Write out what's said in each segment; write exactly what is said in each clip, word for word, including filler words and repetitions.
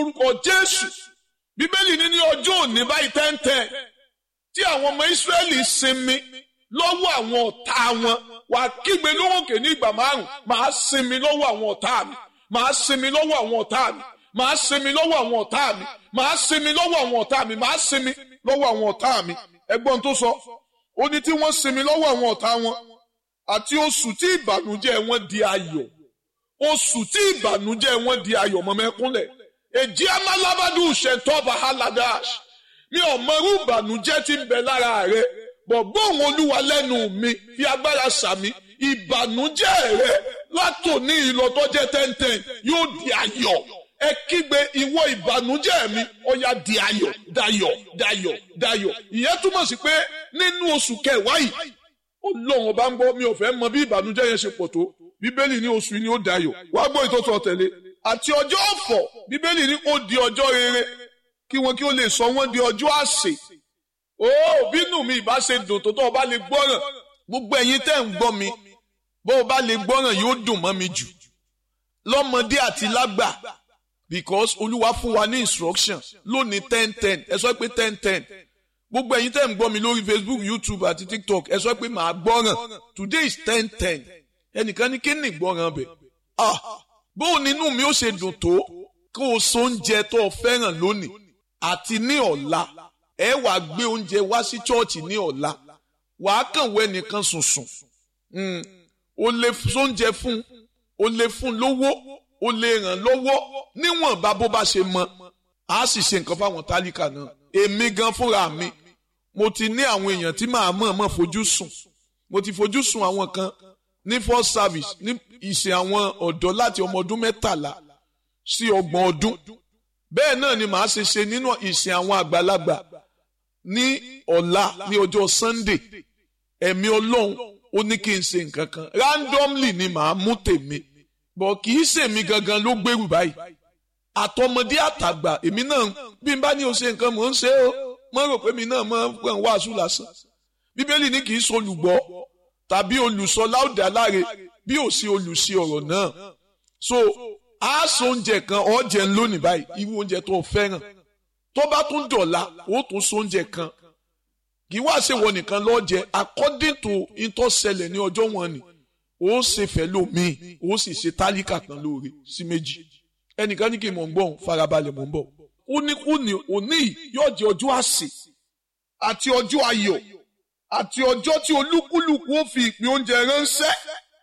orúkọ Jésù. Bíbélì ní ní ọjọ́ òní báyìí tẹ́ńtẹ́ tí àwọn ọmọ Ísírẹ́lì sinmi lọ́wọ́ àwọn ọ̀tá wọn wà kígbe lóhùnkè ní ìgbà márùn máa sinmi lọ́wọ́ àwọn ọ̀tá mi máa sinmi lọ́wọ́ àwọn ọ̀tá mi máa sinmi lọ́wọ́ àwọn ọ̀tá mi máa sinmi lọ́wọ́ àwọn ọ̀tá mi máa sinmi lọ́wọ́ àwọn ọ̀tá mi. Ẹgbọ́n tó sọ ó ní tí wọ́n sinmi lọ́wọ́ àwọn ọ̀tá wọn àti oṣù tí ìbànújẹ́ wọn di ayọ̀ oṣù tí ìbànújẹ́ wọn di ayọ̀ mọ̀mẹ́kúnlẹ̀ èjì amálábádù ṣẹ̀tọ́ bahaladáṣ mi ò mọrú ìbànújẹ́ tí ń bẹ lára rẹ bọ̀gbọ́n Olúwa lẹ́nu mi fi agbára sàmì ìbànújẹ́ rẹ látòní ìlọ́tọ́jẹ́ tẹ́ntẹ́n yóò di ayọ̀ ẹ kígbe ìwọ ìbànújẹ́ mi ó yá di ayọ̀ dayọ̀ dayọ̀ dayọ̀ ìyẹn túmọ̀ sí pé nínú oṣù kẹwàá yìí Ọlọ́run ọba ń gbọ́ mi ò fẹ́ mọ bí ìbànújẹ́ yẹn ṣe pọ̀ tó Bíbélì ní oṣù yìí ni ó dayọ̀ wá gbọ́ ìtọ́sọ̀ tẹ̀lé àti ọjọ́ ọ̀fọ̀ Bíbélì ní ó di ọjọ́ rere kí wọn kí ó lè sọ wọ́n di ọjọ́ àsè ó bínú mi ìbá ṣe dùn tó tó o bá lè gbọ́ràn gbogbo ẹ̀yin tẹ́ ń gbọ́ mi bó o bá lè gbọ́ràn yóò dùn mọ́ mi jù lọ́mọdé àti lágbà because Olúwa fún wa ní instruction lónìí ten ten ẹ sọ pé ten ten gbogbo ẹ̀yin tẹ́ ń gbọ́ mi lórí Facebook YouTube àti TikTok ẹ sọ pé màá gbọ́ràn today is ten ten ẹnìkan ní kí ni ìgbọ́ràn bẹ̀ ah bó o nínú mi ó ṣe dùn tó kó o so oúnjẹ tó o fẹ́ràn lónìí àti ní ọ̀la ẹ wàá gbé oúnjẹ wá sí chọ́ọ̀chì ní ọ̀la wàá kàn wọ ẹnìkan sùnsùn o lè sóúnjẹ fún o lè fún lówó o lè ràn lọ́wọ́ níwọ̀nba bó bá ṣe mọ a sì ṣe nǹkan fáwọn tálíkà náà èmi gan fúnra mi mo ti ní àwọn èèyàn tí màá mọ̀ mọ̀ fojú sùn mo ti fojú sùn àwọn kan ní first service ní ìsìn àwọn ọ̀dọ́ láti ọmọ ọdún mẹ́tàlá sí ọgbọ̀n ọdún bẹ́ẹ̀ náà ni màá ṣe ṣe nínú ìsìn àwọn àgbàlagbà ní ọ̀la ní ọjọ́ Sunday ẹ̀mí Ọlọ́run ó ní kí n ṣe nǹkan kan randomly ni màá mú tèmi bọ̀ kì í ṣèmi gangan ló gbèrú báyìí àtọmọdé àtàgbà èmi náà bí n bá ní o ṣe nǹkan mò ń ṣe ó mọ́ rò pé mi náà mọ́ kàn wàásù lásán Bíbélì ní kì í ṣe olùgbọ́ tàbí olùsọ láòdà láre bí ò sí olùsí ọ̀rọ̀ náà so a sọ oúnjẹ kan ọ̀jẹ̀ lónìí báyìí irú oúnjẹ tó o fẹ́ràn tó bá tún dọ̀la ó tún sọ oúnjẹ kan kì í wá ṣe wọ nìkan lọ́jẹ according to ìtọ́sẹlẹ̀ ní ọjọ́ wọn ni ó ṣe fẹ́ lómi ó sì ṣe tálíkà kan lóore sí méjì ẹnìkan ní kí n mọ̀ ń bọ̀ farabalẹ̀ mọ̀ ń bọ̀ ó ní kú ní òní yóò jẹ́ ọjọ́ àsè àti ọjọ́ ayọ̀ àti ọjọ́ tí olúkúlùkù ó fi ìpín oúnjẹ ránṣẹ́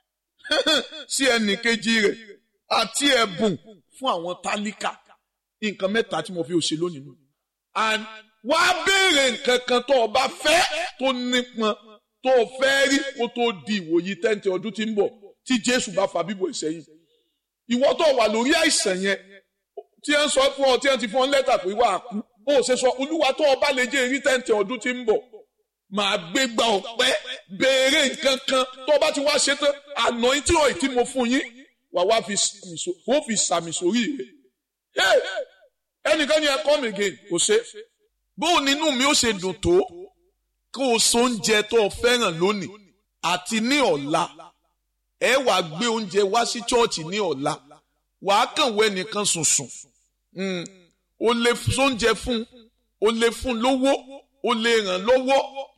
sí ẹnì kejì rẹ̀ àti ẹ̀bùn fún àwọn tálíkà nǹkan mẹ́ta tí mo fi òṣè lónìí nù. and wá béèrè nǹkan kan tó o bá fẹ́ tó nípọn tó o fẹ́ rí kó tó di ìwòyí tẹ́ǹtẹ́ ọdún tí ń bọ̀ tí Jésù bá fa bíbọ̀ ìsẹ́yìn. ìwọ tó wà lórí àìsàn yẹn tí ẹ ń sọ fún ọ tí ẹ ti fún ọ lẹ́tà pé wà á kú ó ṣe sọ Olúwa tó o bá lè jẹ́ èrí tẹ́ǹtẹ́ ọdún tí ń bọ̀ màá gbé gba ọ̀pẹ́ béèrè nǹkan kan tó o bá ti wá ṣe tán anointing oil tí mo fún yín wà wá fi sàmì sórí rẹ̀ ẹnìkan ni ẹ come again kò ṣe bóun nínú mi ó ṣe dùn tó kó o so oúnjẹ tó o fẹ́ràn lónìí àti ní ọ̀la ẹ wàá gbé oúnjẹ wá sí chọ́ọ̀chì ní ọ̀la wàá kàn wọ ẹnìkan sùnsùn o lè sóúnjẹ fún o lè fún lówó o lè ràn lọ́wọ́